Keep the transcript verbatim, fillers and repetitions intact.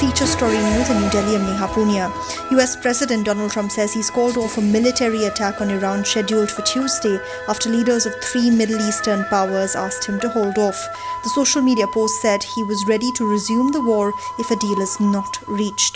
Feature Story News in New Delhi. I'm Neha Punia. U S President Donald Trump says he's called off a military attack on Iran scheduled for Tuesday after leaders of three Middle Eastern powers asked him to hold off. The social media post said he was ready to resume the war if a deal is not reached.